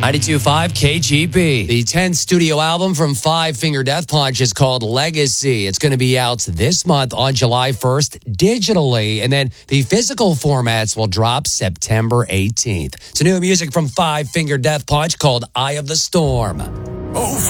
92.5 KGB. The 10th studio album from Five Finger Death Punch is called Legacy. It's going to be out this month on July 1st digitally, and then the physical formats will drop September 18th. It's new music from Five Finger Death Punch called Eye of the Storm.